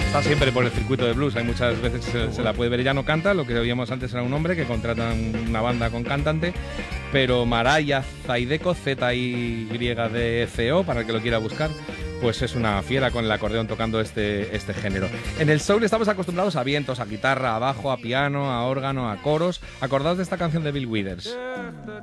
Está siempre por el circuito de blues, hay muchas veces se la puede ver, ella no canta, lo que veíamos antes era un hombre que contrata una banda con cantante, pero Maraya Zaideco, Z-I-Y-D-C-O, para el que lo quiera buscar, pues es una fiera con el acordeón tocando este género. En el soul estamos acostumbrados a vientos, a guitarra, a bajo, a piano, a órgano, a coros. Acordaos de esta canción de Bill Withers.